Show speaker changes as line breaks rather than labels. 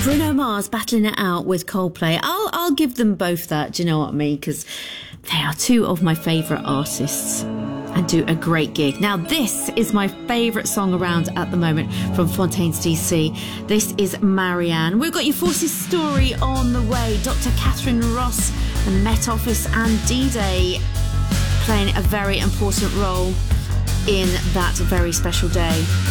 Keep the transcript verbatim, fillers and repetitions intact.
Bruno Mars battling it out with Coldplay. I'll I'll give them both that. Do you know what I mean? Because they are two of my favourite artists and do a great gig. Now, this is my favourite song around at the moment from Fontaines D C. This is Marianne. We've got your Forces story on the way. Doctor Catherine Ross, the Met Office and D-Day playing a very important role in that very special day.